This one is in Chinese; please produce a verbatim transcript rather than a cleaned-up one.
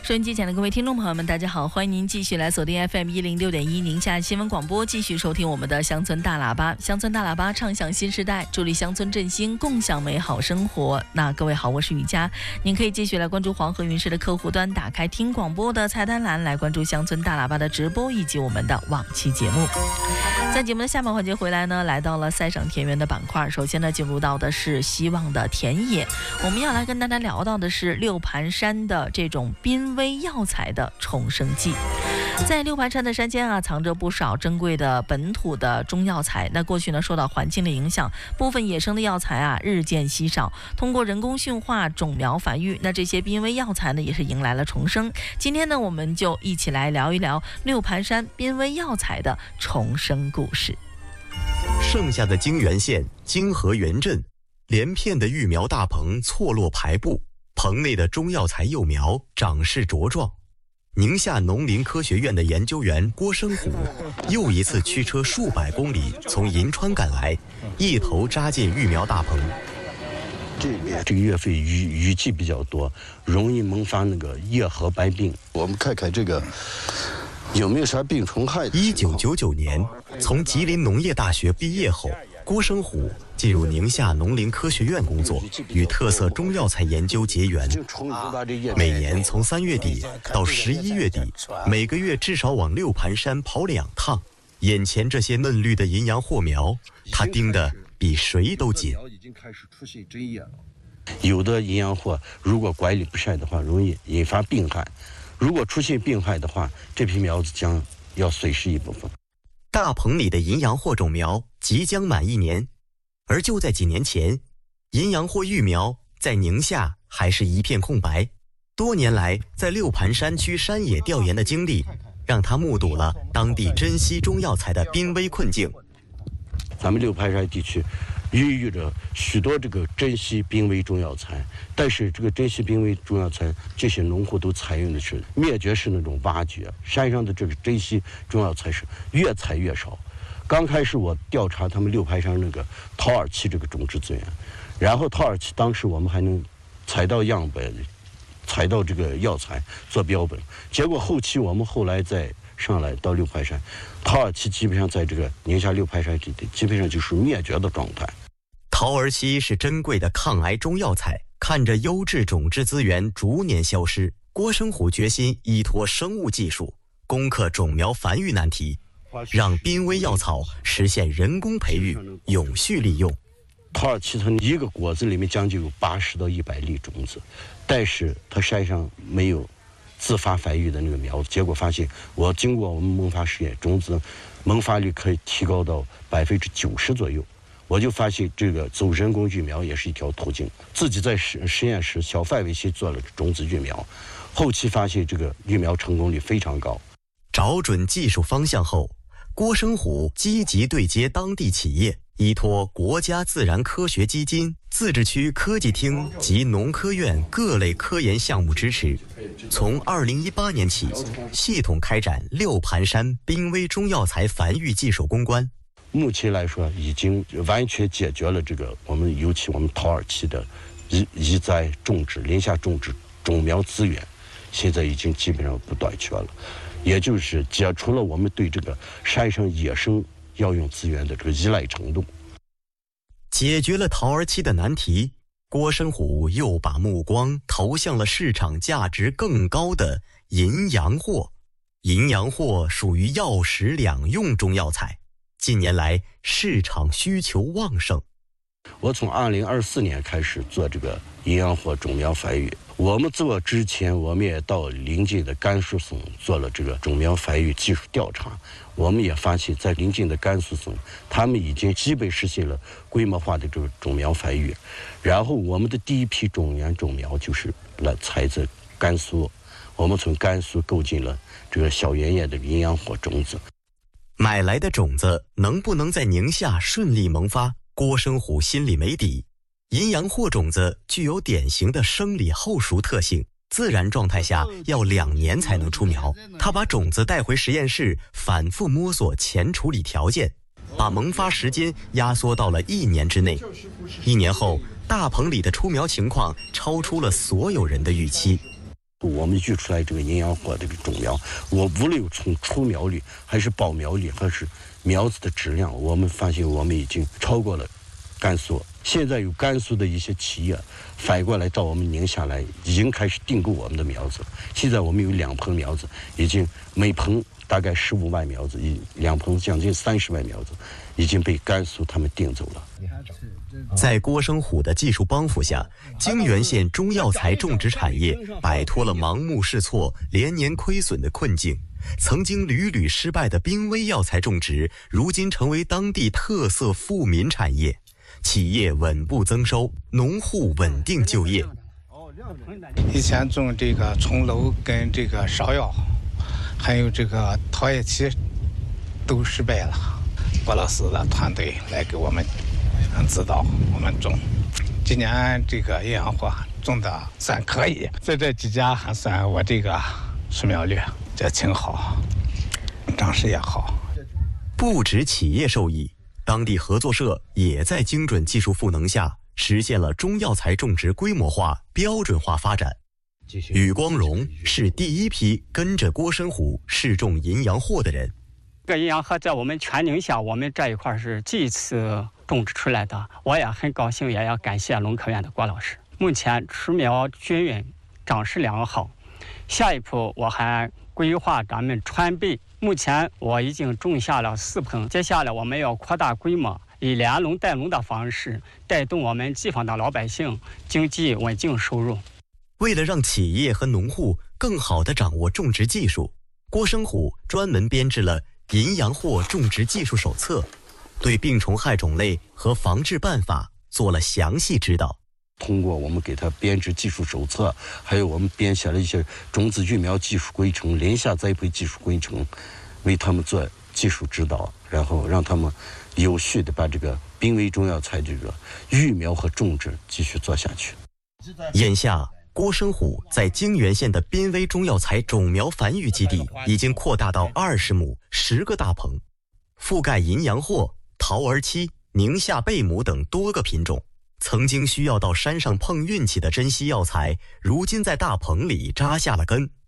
收音机前的各位听众朋友们，大家好，欢迎您继续来锁定 F M 一零六点一宁夏新闻广播，继续收听我们的乡村大喇叭。乡村大喇叭畅享新时代，助力乡村振兴，共享美好生活。那各位好，我是雨佳，您可以继续来关注黄河云视的客户端，打开听广播的菜单栏来关注乡村大喇叭的直播以及我们的往期节目。在节目的下半环节回来呢，来到了赛赏田园的板块。首先呢，进入到的是希望的田野，我们要来跟大家聊到的是六盘山的这种濒危药材的重生记。在六盘山的山间啊，藏着不少珍贵的本土的中药材。那过去呢，受到环境的影响，部分野生的药材啊日渐稀少。通过人工驯化、种苗繁育，那这些濒危药材呢，也是迎来了重生。今天呢，我们就一起来聊一聊六盘山濒危药材的重生故事。 剩下的泾源县泾河源镇，连片的育苗大棚错落排布，棚内的中药材幼苗长势茁壮。宁夏农林科学院的研究员郭生虎又一次驱车数百公里从银川赶来，一头扎进育苗大棚。 这边这个月份雨雨季比较多，容易萌发那个叶核白病。我们看看这个有没有啥病虫害。 一九九九年，从吉林农业大学毕业后，郭生虎进入宁夏农林科学院工作，与特色中药材研究结缘。每年从三月底到十一月底，每个月至少往六盘山跑两趟。眼前这些嫩绿的银阳藿苗，他盯得比谁都紧。 有的银阳藿如果管理不善的话，容易引发病害。如果出现病害的话，这批苗子将要损失一部分。 大棚里的银阳藿种苗即将满一年，而就在几年前，银阳藿育苗在宁夏还是一片空白。多年来在六盘山区山野调研的经历，让他目睹了当地珍稀中药材的濒危困境。 咱们六盘山地区孕育着许多这个珍稀濒危中药材，但是这个珍稀濒危中药材，这些农户都采用的是灭绝式那种挖掘，山上的这个珍稀中药材是越采越少。刚开始我调查他们六盘山那个桃二七这个种植资源，然后桃二七当时我们还能采到样本，采到这个药材做标本，结果后期我们后来再上来到六盘山，桃二七基本上在这个宁夏六盘山这地基本上就是灭绝的状态。 桃儿七是珍贵的抗癌中药材，看着优质种质资源逐年消失，郭生虎决心依托生物技术攻克种苗繁育难题，让濒危药草实现人工培育、永续利用。 桃二七它一个果子里面将近有八十到一百粒种子，但是它山上没有自发繁育的那个苗子，结果发现我经过我们萌发实验，种子萌发率可以提高到百分之九十左右。我就发现这个走人工育苗也是一条途径。自己在实实验室小范围去做了种子育苗，后期发现这个育苗成功率非常高。 找准技术方向后，郭生虎积极对接当地企业，依托国家自然科学基金、自治区科技厅及农科院各类科研项目支持，从二零一八年起，系统开展六盘山濒危中药材繁育技术攻关。 目前来说，已经完全解决了这个我们尤其我们桃二七的移移栽种植、林下种植种苗资源，现在已经基本上不短缺了，也就是解除了我们对这个山上野生药用资源的这个依赖程度。 解决了桃儿七的难题，郭生虎又把目光投向了市场价值更高的银阳藿。银阳藿属于药食两用中药材，近年来市场需求旺盛。 我从二零二四年开始做这个银阳藿种苗繁育。我们做之前，我们也到邻近的甘肃省做了这个种苗繁育技术调查。我们也发现，在邻近的甘肃省，他们已经基本实现了规模化的这个种苗繁育。然后，我们的第一批种源种苗就是来采自甘肃，我们从甘肃购进了这个小圆叶的银阳藿种子。 买来的种子能不能在宁夏顺利萌发，郭生虎心里没底。银阳藿种子具有典型的生理后熟特性，自然状态下要两年才能出苗。他把种子带回实验室，反复摸索前处理条件，把萌发时间压缩到了一年之内。一年后，大棚里的出苗情况超出了所有人的预期。 我们育出来这个营养货这个种苗，我无论从出苗率还是保苗率还是苗子的质量，我们发现我们已经超过了甘肃。现在有甘肃的一些企业反过来到我们宁夏来，已经开始订购我们的苗子。现在我们有两棚苗子，已经每棚大概十五万苗子，一两棚将近三十万苗子，已经被甘肃他们订走了。 在郭生虎的技术帮扶下，泾源县中药材种植产业摆脱了盲目试错、连年亏损的困境。曾经屡屡失败的濒危药材种植，如今成为当地特色富民产业，企业稳步增收，农户稳定就业。 以前种这个葱楼跟这个芍药，还有这个桃叶漆，都失败了。郭老师的团队来给我们指导，我们种。今年这个营养货种的算可以，在这几家还算我这个出苗率这挺好，长势也好。 不止企业受益，当地合作社也在精准技术赋能下，实现了中药材种植规模化、标准化发展。宇光荣是第一批跟着郭生虎试种银阳货的人。 这个银阳货在我们全宁夏，我们这一块是第一次种植出来的，我也很高兴，也要感谢农科院的郭老师。目前出苗均匀，长势良好。下一步我还规划咱们川北，目前我已经种下了四棚，接下来我们要扩大规模，以连农带农的方式带动我们地方的老百姓经济稳定收入。 为了让企业和农户更好地掌握种植技术，郭生虎专门编制了银阳货种植技术手册，对病虫害种类和防治办法做了详细指导。 通过我们给他编制技术手册，还有我们编写了一些种子育苗技术规程、连下栽培技术规程，为他们做技术指导，然后让他们有序地把这个濒危中药材这个育苗和种植继续做下去。 眼下郭生虎在泾源县的濒危中药材种苗繁育基地已经扩大到二十亩、十个大棚，覆盖银阳货、桃儿漆、宁夏贝母等多个品种。曾经需要到山上碰运气的珍稀药材，如今在大棚里扎下了根，